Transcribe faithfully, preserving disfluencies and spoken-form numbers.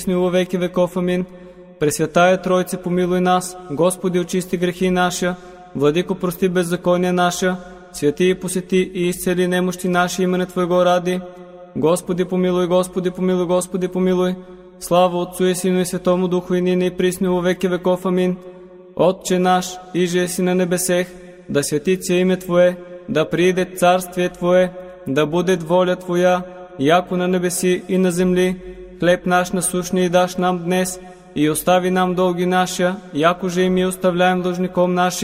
во веки веков. Амин. Пресвятая Тройце, помилуй нас. Господи, очисти грехи наша. Владико, прости беззакония наша. Святи и посети и изцели немощи наши имене Твоего ради. Господи, помилуй, Господи, помилуй, Господи, помилуй. Слава Отцу и Сину и Светому Духу, и нине и присно во веки веков. Амин. Отче наш, иже си на небесех, да свети име Твое, да прииде царствие Твое, да буде воля Твоя, яко на небеси и на земли. Хлеб наш насущний даш нам днес, и остави нам долги наша, яко же и ми оставляем должником наши,